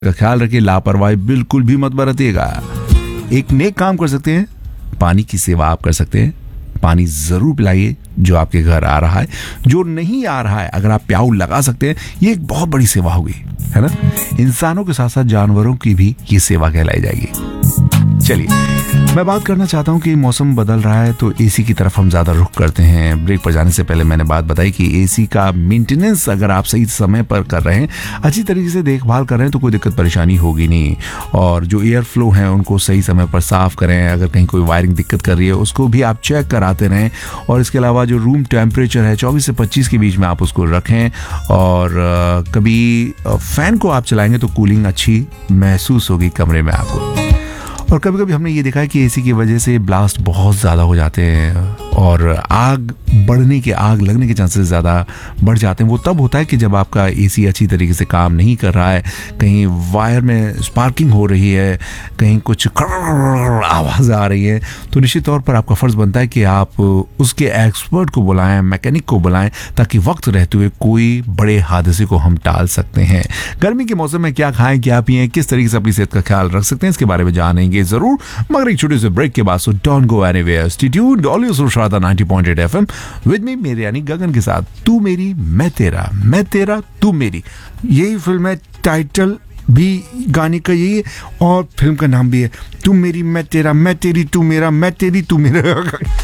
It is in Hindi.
का ख्याल रखिए, लापरवाही बिल्कुल भी मत बरतिएगा। एक नेक काम कर सकते हैं, पानी की सेवा आप कर सकते हैं। पानी जरूर पिलाइए जो आपके घर आ रहा है, जो नहीं आ रहा है अगर आप प्याऊ लगा सकते हैं, ये एक बहुत बड़ी सेवा होगी, है ना। इंसानों के साथ साथ जानवरों की भी ये सेवा कहलाई जाएगी। चलिए, मैं बात करना चाहता हूँ कि मौसम बदल रहा है तो एसी की तरफ हम ज़्यादा रुख करते हैं। ब्रेक पर जाने से पहले मैंने बात बताई कि एसी का मेंटेनेंस अगर आप सही समय पर कर रहे हैं, अच्छी तरीके से देखभाल कर रहे हैं, तो कोई दिक्कत परेशानी होगी नहीं। और जो एयर फ्लो हैं उनको सही समय पर साफ करें। अगर कहीं कोई वायरिंग दिक्कत कर रही है उसको भी आप चेक कराते रहें। और इसके अलावा जो रूम टेम्परेचर है 24 से 25 के बीच में आप उसको रखें। और कभी फैन को आप चलाएंगे तो कूलिंग अच्छी महसूस होगी कमरे में आपको। और कभी कभी हमने ये देखा है कि एसी की वजह से ब्लास्ट बहुत ज़्यादा हो जाते हैं और आग लगने के चांसेस ज़्यादा बढ़ जाते हैं। वो तब होता है कि जब आपका एसी अच्छी तरीके से काम नहीं कर रहा है, कहीं वायर में स्पार्किंग हो रही है, कहीं कुछ आवाज़ आ रही है, तो निश्चित तौर पर आपका फ़र्ज़ बनता है कि आप उसके एक्सपर्ट को बुलाएं, मैकेनिक को बुलाएं, ताकि वक्त रहते हुए कोई बड़े हादसे को हम टाल सकते हैं। गर्मी के मौसम में क्या खाएं, क्या पिएं, किस तरीके से अपनी सेहत का ख्याल रख सकते हैं, इसके बारे में जानेंगे जरूर, मगर एक छोटे से ब्रेक के बाद। So don't go anywhere, stay tuned, always soon श्रादा 90.8 FM with me, मेरे यानी गगन के साथ। तू मेरी मैं तेरा तू मेरी, यही फिल्म है। टाइटल भी गाने का यही है और फिल्म का नाम भी है तू मेरी मैं तेरा, मैं तेरी तू मेरा, मैं तेरी तू मेरा।